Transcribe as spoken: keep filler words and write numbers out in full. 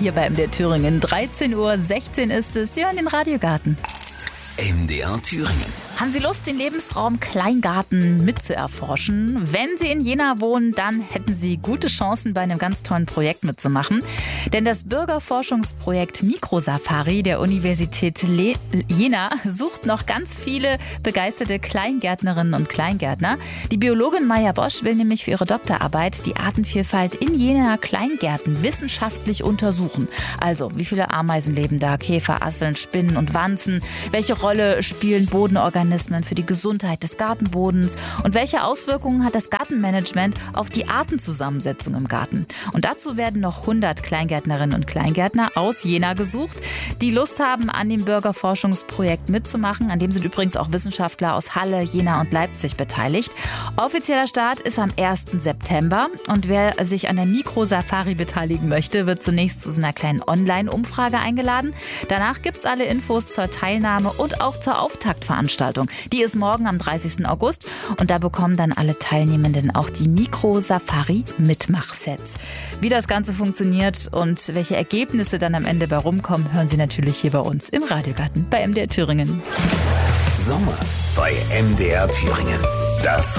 hier bei M D R Thüringen. dreizehn Uhr sechzehn ist es. Sie hören den Radiogarten. M D R Thüringen. Haben Sie Lust, den Lebensraum Kleingarten mitzuerforschen? Wenn Sie in Jena wohnen, dann hätten Sie gute Chancen, bei einem ganz tollen Projekt mitzumachen. Denn das Bürgerforschungsprojekt Mikrosafari der Universität Le- Jena sucht noch ganz viele begeisterte Kleingärtnerinnen und Kleingärtner. Die Biologin Maja Bosch will nämlich für ihre Doktorarbeit die Artenvielfalt in Jenaer Kleingärten wissenschaftlich untersuchen. Also, wie viele Ameisen leben da, Käfer, Asseln, Spinnen und Wanzen? Welche Rolle spielen Bodenorganismen für die Gesundheit des Gartenbodens und welche Auswirkungen hat das Gartenmanagement auf die Artenzusammensetzung im Garten? Und dazu werden noch hundert Kleingärtnerinnen und Kleingärtner aus Jena gesucht, die Lust haben, an dem Bürgerforschungsprojekt mitzumachen. An dem sind übrigens auch Wissenschaftler aus Halle, Jena und Leipzig beteiligt. Offizieller Start ist am ersten September und wer sich an der Mikrosafari beteiligen möchte, wird zunächst zu so einer kleinen Online-Umfrage eingeladen. Danach gibt es alle Infos zur Teilnahme und auch zur Auftaktveranstaltung. Die ist morgen am dreißigsten August und da bekommen dann alle Teilnehmenden auch die Mikrosafari-Mitmachsets. Wie das Ganze funktioniert und welche Ergebnisse dann am Ende bei rumkommen, hören Sie natürlich hier bei uns im Radiogarten bei M D R Thüringen. Sommer bei M D R Thüringen. Das